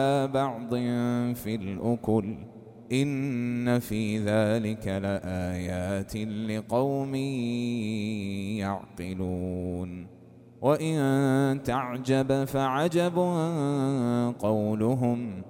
بعض في الأكل إن في ذلك لآيات لقوم يعقلون. وإن تعجب فعجب قولهم